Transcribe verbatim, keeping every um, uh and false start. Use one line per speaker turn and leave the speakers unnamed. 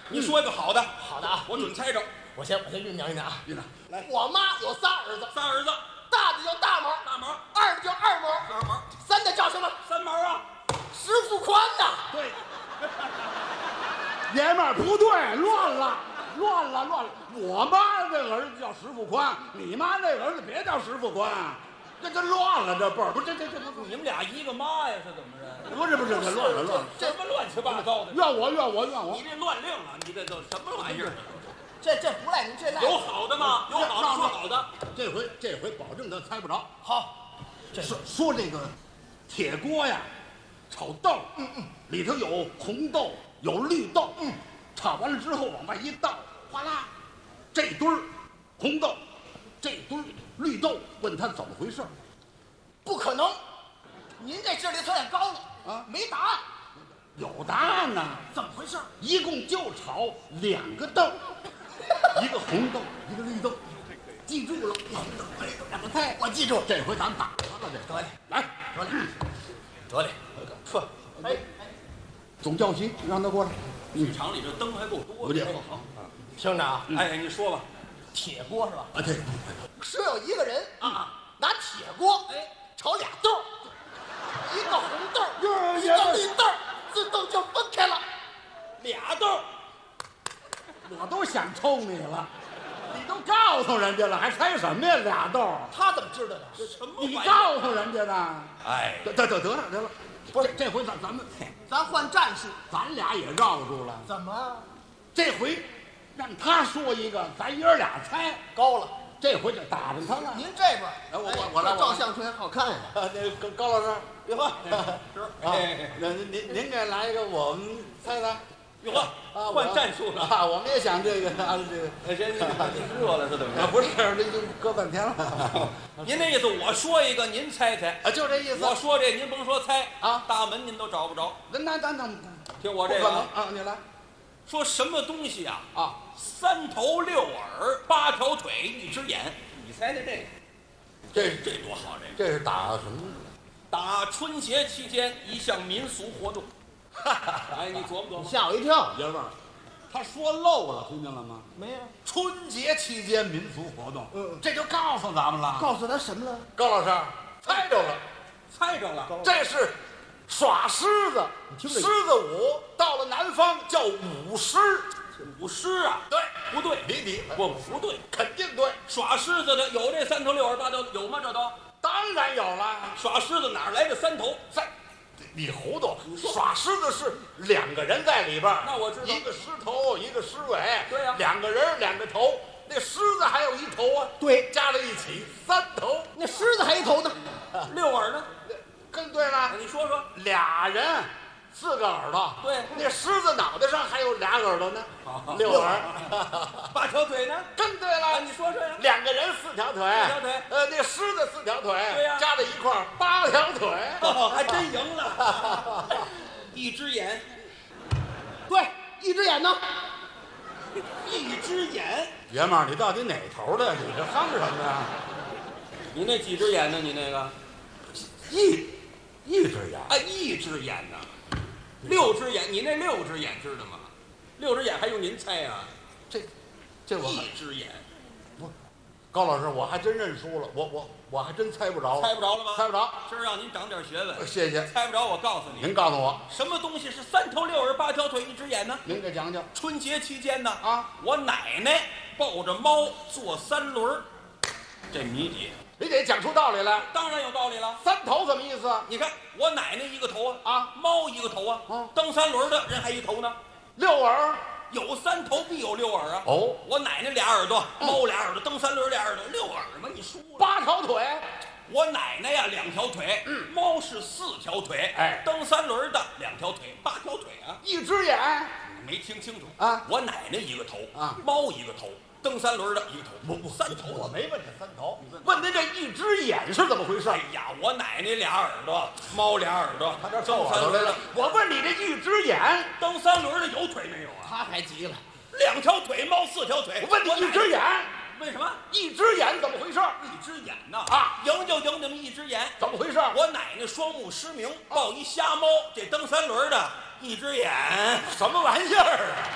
你说一个好的，
好的啊，
我准猜着。
我先我先酝酿酝酿啊。
酝酿来，
我妈有仨儿子，
仨儿子，
大的叫大毛，
大毛，
二的叫二毛，
二毛，
三的叫什么？
三毛啊。
石富宽呐。
对，
爷们儿不对，乱了，乱了，乱了。我妈这个儿子叫石富宽，你妈那个儿子别叫石富宽，这这乱了，这辈儿不是这这这不
你们俩一个妈呀，是怎么着？
不是不是这乱了乱了。
什么乱七八糟的？
怨我怨我怨我
你！这乱令啊！你这都什么玩意儿？
这这不赖您，这赖
有好的吗？有好的说好的。
这回这回保证他猜不着。
好。这
说说这个铁锅呀，炒豆，
嗯嗯，
里头有红豆有绿豆，嗯，炒完了之后往外一倒，哗啦，这堆儿红豆，这堆儿绿豆，问他怎么回事？
不可能，您这智力太高了
啊，
没答案。
有答案呢。
怎么回事？
一共就炒两个豆，一个红豆，一个绿豆，记住了。两个菜，
我记住。
这回咱打他了，这
得嘞，
来，
得嘞，得嘞，说，哎哎，
总教习让他过来。
剧场里这灯还够多的。
有点好。
听着啊，
哎，你说吧。
铁锅是吧？
啊，对，
说有一个人
啊，
拿铁锅
哎
炒俩豆儿，一个红豆儿，
哟
一个绿豆儿，自动就分开了。
俩豆，
我都想抽你了，你都告诉人家了，还猜什么呀？俩豆儿，
他怎么知道的？
什么
你
玩意儿？
告诉人家的。
哎，
得得得得了得了，不是这回咱咱们
咱换战术。
咱俩也绕住了。
怎么
这回让他说一个，咱爷儿俩猜。
高了？
这回就打着他了。
您这边，
哎我我我来
这
我来
照相出来好看呀。
啊，那高高老师，哟呵，
是
啊，那您您给来一个，我们猜猜。
哟呵，
啊，
换战术了。
啊！我们也想这个啊，这个
哎，这这热了是怎么
啊，
着？
不是，这就搁半天了。
您那意思，我说一个，您猜猜。
啊，就这意思。
我说这，您甭说猜
啊，
大门您都找不着。
那那那那
听我
不可
这个啊，
能啊！你来
说什么东西啊？
啊！
三头六耳，八条腿，一只眼。你猜猜这个？
这
这多好！这个
这是打什么？
打春节期间一项民俗活动。哎，你琢磨琢磨。
吓我一跳，爷们儿，他说漏了，听见了吗？
没有。
春节期间民俗活动，
嗯
这就告诉咱们了。
告诉他什么了？
高老师猜着了，
猜着了。
这是耍狮子，
听着
狮子舞，到了南方叫舞狮。
舞狮啊？
对，
不对，
你你
不不对，
肯定对，
耍狮子的有这三头六耳八条有吗？这都
当然有了。
耍狮子哪儿来的三头？
三，你糊涂，耍狮子是两个人在里边儿，
那我知道
一个狮头，一个狮尾，
对呀
两个人两个头，那狮子还有一头啊，
对，
加在一起三头，
那狮子还一头呢。
六耳呢？
更对了，
你说说。
俩人四个耳朵，
对
那狮子脑袋上还有俩耳朵呢，六耳，
八条腿呢？
更对
啊，
了，
你说说呀。
两个人四条腿，
四条腿
呃，那狮子四条腿，
对呀
加在一块儿八条腿，
哦，还真赢了。一只眼，
对，一只眼呢？
一只眼。
爷们儿，你到底哪头的？你这哼什么呀？
你那几只眼呢？你那个？
一一只眼，
啊，一只眼呢？六只眼，你那六只眼知道吗？六只眼还用您猜啊？
这这我还
一只眼，
高老师，我还真认输了，我我我还真猜不着，
猜不着了吗？
猜不着。
今儿让您长点学问。
谢谢，
猜不着，我告诉你，
您告诉我，
什么东西是三头六耳八条腿一只眼呢？
您给讲讲。
春节期间呢，
啊，
我奶奶抱着猫坐三轮儿，这谜底
你得讲出道理来。
当然有道理了。
三头什么意思？
你看我奶奶一个头啊，
啊，
猫一个头啊，
嗯
蹬三轮的人还一头呢。
六耳。
有三头必有六耳啊。
哦，
我奶奶俩耳朵，猫俩耳朵，蹬三轮俩耳朵，六耳嘛，你输了。
八条腿。
我奶奶呀两条腿，
嗯，
猫是四条腿，
哎
蹬三轮的两条腿，八条腿啊。
一只眼。
你没听清楚
啊？
我奶奶一个头
啊，
猫一个头，蹬三轮的一个头，
不不，
三头。
我没问这三头，问您这一只眼是怎么回事？
哎呀，我奶奶俩耳朵，猫俩耳朵，
他这
蹬
耳朵来了
三轮的。。
我问你这一只眼，
蹬三轮的有腿没有啊？
他还急了。
两条腿，猫四条腿。
我问你一只眼，
为什么？
一只眼怎么回事？
一只眼呐
啊，
赢就赢你们一只眼。
怎么回事？
我奶奶双目失明，抱一瞎猫，这蹬三轮的一只眼，
什么玩意儿啊？